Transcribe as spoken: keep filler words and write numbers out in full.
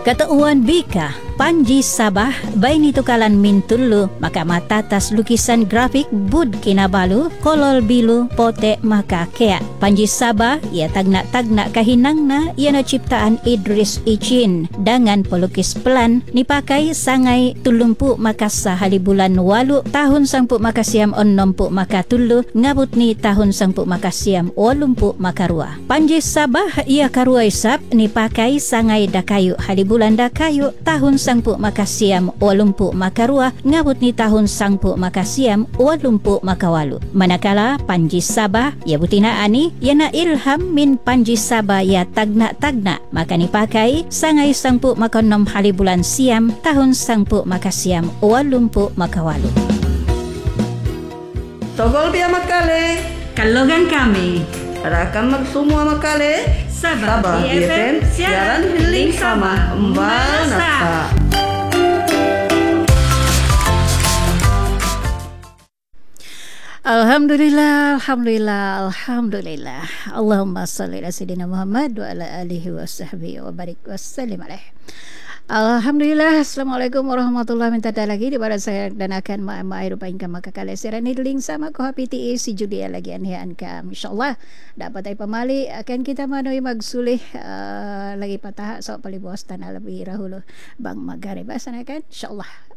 Ketuan Bika Panji Sabah baini tukalan min tullu maka matatas lukisan grafik Bud Kinabalu kolol bilu pote maka kea. Panji Sabah ia tagna-tagna kahinangna ia na ciptaan Idris Icin dengan pelukis pelan nipakai sangai tulumpu maka sahali bulan walu tahun sangpu maka siam onnompu maka tullu ngabut ni tahun sangpu maka siam walumpu maka rua. Panji Sabah ia karua isap nipakai sangai dakayu hali bulan dakayu tahun sangpu maka siam walumpu maka rua ngabut ni tahun sangpu maka siam walumpu maka walu. Manakala Panji Sabah ia butina ani ia na ilham min Panji Sabah ia tagna-tagna maka nipakai sangai sangpu maka nom hali bulan siam tahun sangpu maka siam walumpu maka walu. Togol biya makale Kalogan kami Rakan semua makale Sabah Sabah B F M siaran healing sama Mbak Nasa. Alhamdulillah, Alhamdulillah, Alhamdulillah. Allahumma salli ala Sayyidina Muhammad wa ala alihi wa sahbihi wa barik wa sallim alaih. Alhamdulillah. Assalamualaikum warahmatullahi wabarakatuh. Lagi di barat saya dan akan ma-ma air rupain ka maka kala siaran healing sama ko P T A si Judia lagi anhian ka insyaallah dapat ay pamali akan kita manoy magsulih uh, lagi patah so palibuas tanah lebih rahulu bang magarib asanakan insyaallah